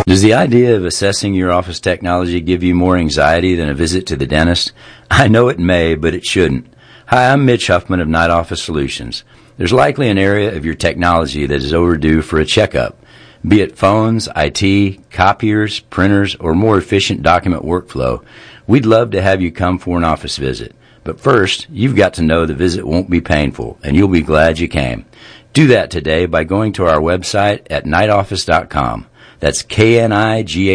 Does the idea of assessing your office technology give you more anxiety than a visit to the dentist? I know it may, but it shouldn't. Hi, I'm Mitch Huffman of Night Office Solutions. There's likely an area of your technology that is overdue for a checkup. Be it phones, IT, copiers, printers, or more efficient document workflow, we'd love to have you come for an office visit. But first, you've got to know the visit won't be painful, and you'll be glad you came. Do that today by going to our website at nightoffice.com. That's KNIGA